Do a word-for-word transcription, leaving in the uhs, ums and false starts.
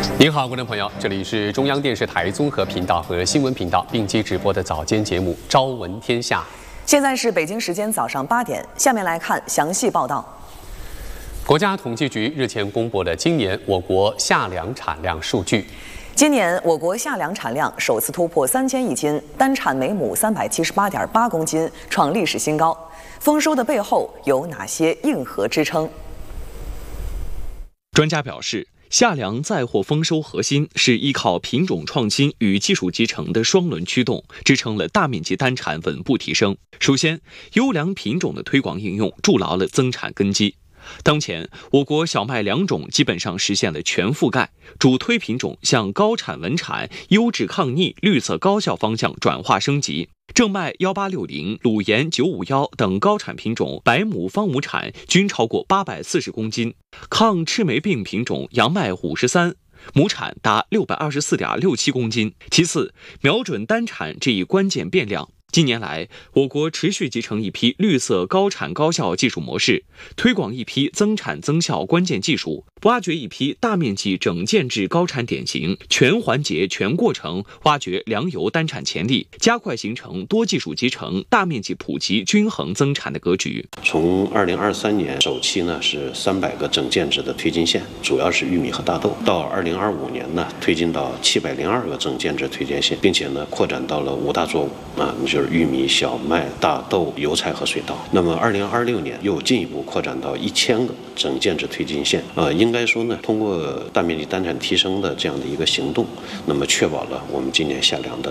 您好，观众朋友，这里是中央电视台综合频道和新闻频道并机直播的早间节目《朝闻天下》。 现在是北京时间早上八点，下面来看详细报道。 国家统计局日前公布了今年我国夏粮产量数据。 今年我国夏粮产量首次突破三千亿斤，单产每亩三百七十八点八公斤，创历史新高。丰收的背后有哪些硬核支撑？ 专家表示，夏粮载货丰收核心是依靠品种创新与技术集成的双轮驱动，支撑了大面积单产稳步提升。首先，优良品种的推广应用筑牢了增产根基。当前，我国小麦两种基本上实现了全覆盖，主推品种向高产稳产、优质抗逆、绿色高效方向转化升级。正麦幺八六零、鲁盐九五幺等高产品种百亩方亩产均超过八百四十公斤，抗赤霉病品种杨麦五十三。亩产达六百二十四点六七公斤。其次，瞄准单产这一关键变量。近年来，我国持续集成一批绿色高产高效技术模式，推广一批增产增效关键技术，挖掘一批大面积整建制高产典型，全环节全过程挖掘粮油单产潜力，加快形成多技术集成、大面积普及、均衡增产的格局。 从二零二三年首期呢是三百个整建制的推进线，主要是玉米和大豆；到二零二五年呢推进到七百零二个整建制推荐线，并且呢扩展到了五大作物啊，就是玉米、小麦、大豆、油菜和水稻。那么二零二六年又进一步扩展到一千个整建制推进线。呃，应该说呢，通过大面积单产提升的这样的一个行动，那么确保了我们今年夏粮的